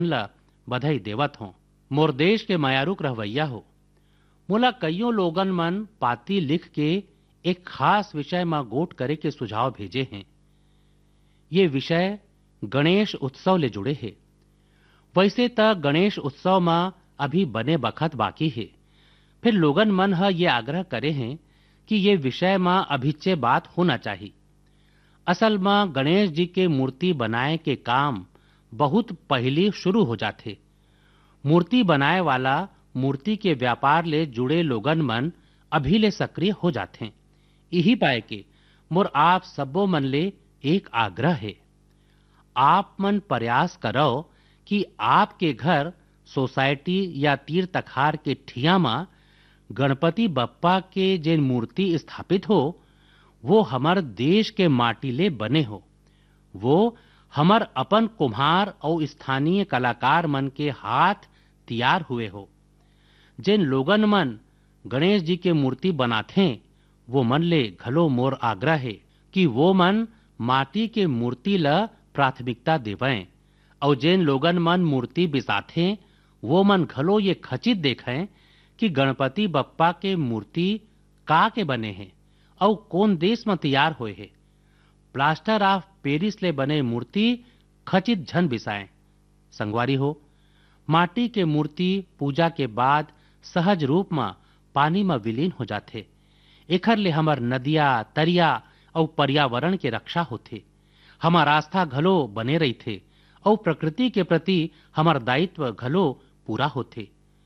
ला बधाई देवत हो। मोर देश के मायारुक रहवैया हो। मोला कईयों लोगन मन पाती लिख के एक खास विषय में गोट करे के सुझाव भेजे हैं। ये विषय गणेश उत्सव ले जुड़े है। वैसे त गणेश उत्सव में अभी बने बखत बाकी है, फिर लोगन मन ये आग्रह करे हैं कि ये विषय में अभिच्चे बात होना चाहिए। असल में गणेश जी के मूर्ति बनाए के काम बहुत पहले शुरू हो जाते। मूर्ति बनाए वाला मूर्ति के व्यापार ले जुड़े लोगन मन अभी ले सक्रिय हो जाते। यही पाए के मोर आप सबो मन ले एक आग्रह है। आप मन प्रयास करो कि आपके घर सोसाइटी या तीर्थ अखार के ठिया में गणपति बप्पा के जे मूर्ति स्थापित हो वो हमर देश के माटी ले बने हो। वो हमर अपन कुम्हार और स्थानीय कलाकार मन के हाथ तैयार हुए हो। जिन लोगन मन गणेश जी के मूर्ति बनाथे वो मन ले घलो मोर आग्रह है कि वो मन माटी के मूर्ति ला प्राथमिकता देवें, और जिन लोगन मन मूर्ति बिसाथे वो मन घलो ये खचित देखें कि गणपति बप्पा के मूर्ति का के बने हैं और कौन देश में तैयार हुए हैं। प्लास्टर ऑफ पेरिस ले बने मूर्ति खचित झन बिसाएं। संगवारी हो, माटी के मूर्ति पूजा के बाद सहज रूप में पानी में विलीन हो जाते। एखर ले हमर नदिया तरिया और पर्यावरण के रक्षा होते। हमार आस्था घलो बने रही थे और प्रकृति के प्रति हमार दायित्व घलो पूरा होते।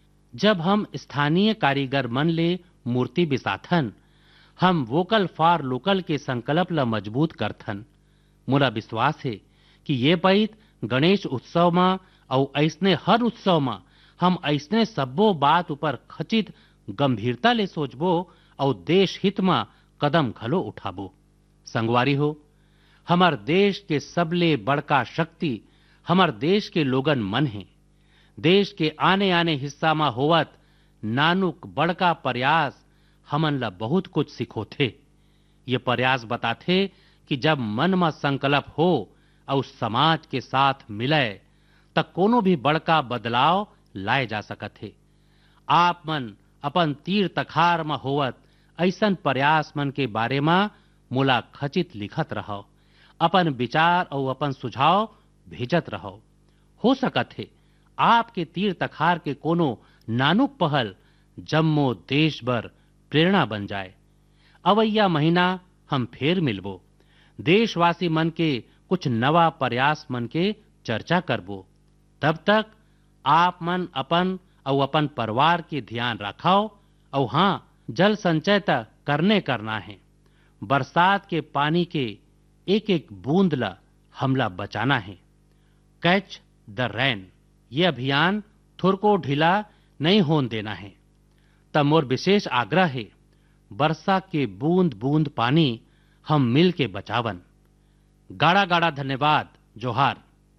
जब हम स्थानीय कारीगर मन ले मूर्ति बिसाथन, हम वोकल फॉर लोकल के संकल्प ला मजबूत करथन। मोला विश्वास है कि ये पैत गणेश उत्सव में और ऐसने हर उत्सव में हम ऐसने सब्बो बात ऊपर खचित गंभीरता ले सोचबो और देश हित में कदम घलो उठाबो। संगवारी हो, हमार देश के सबले बड़का शक्ति हमार देश के लोगन मन है। देश के आने आने हिस्सा में होवत नानुक बड़का प्रयास हमन ला बहुत कुछ सिखोथे। ये प्रयास बताथे कि जब मन में संकल्प हो और समाज के साथ मिले तब कोनो भी बड़का बदलाव लाए जा सकत है। आप मन अपन तीर तखार में होवत ऐसन प्रयास मन के बारे में मोला खचित लिखत रहो, अपन विचार और अपन सुझाव भेजत रहो। हो सकत है आपके तीर तखार के कोनो नानुक पहल जम्मो देश भर प्रेरणा बन जाए। अवैया महीना हम फिर मिलबो, देशवासी मन के कुछ नवा प्रयास मन के चर्चा करबो। तब तक आप मन अपन और अपन परिवार के ध्यान रखाओ। और हाँ, जल संचय तक करना है। बरसात के पानी के एक एक बूंद ला हमला बचाना है। कैच द रेन ये अभियान थोड़को ढीला नहीं होने देना है। तब मोर विशेष आग्रह है, वर्षा के बूंद बूंद पानी हम मिल के बचावन। गाड़ा गाड़ा धन्यवाद। जोहार।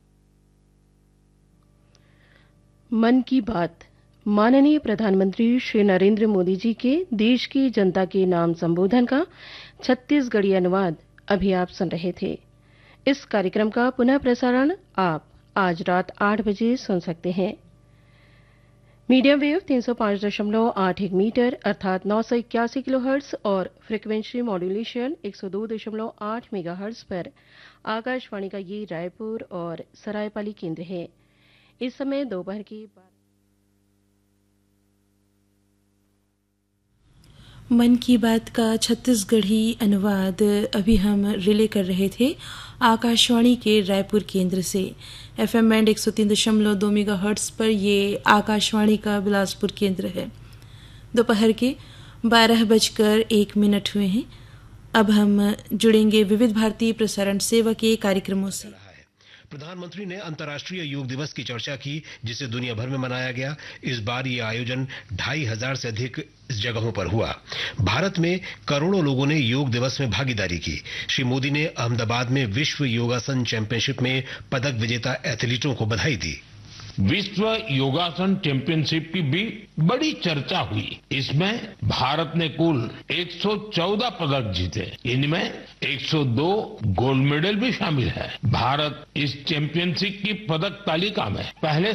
मन की बात माननीय प्रधानमंत्री श्री नरेंद्र मोदी जी के देश की जनता के नाम संबोधन का छत्तीसगढ़ी अनुवाद अभी आप सुन रहे थे। इस कार्यक्रम का पुनः प्रसारण आप आज रात 8 बजे सुन सकते हैं। मीडियम वेव 305.81 मीटर अर्थात 981 किलोहर्ट्ज और फ्रीक्वेंसी मॉड्यूलेशन 102.8 मेगाहर्ट्ज पर आकाशवाणी का ये रायपुर और सरायपाली केंद्र है। इस समय दोपहर की मन की बात का छत्तीसगढ़ी अनुवाद अभी हम रिले कर रहे थे आकाशवाणी के रायपुर केंद्र से। एफएम बैंड 103.2 मेगाहर्ट्ज पर ये आकाशवाणी का बिलासपुर केंद्र है। दोपहर के 12:01 हुए हैं। अब हम जुड़ेंगे विविध भारती प्रसारण सेवा के कार्यक्रमों से। प्रधानमंत्री ने अंतर्राष्ट्रीय योग दिवस की चर्चा की, जिसे दुनिया भर में मनाया गया। इस बार ये आयोजन 2500 से अधिक जगहों पर हुआ। भारत में करोड़ों लोगों ने योग दिवस में भागीदारी की। श्री मोदी ने अहमदाबाद में विश्व योगासन चैंपियनशिप में पदक विजेता एथलीटों को बधाई दी। विश्व योगासन चैंपियनशिप की भी बड़ी चर्चा हुई। इसमें भारत ने कुल 114 पदक जीते। इनमें 102 गोल्ड मेडल भी शामिल है। भारत इस चैंपियनशिप की पदक तालिका में पहले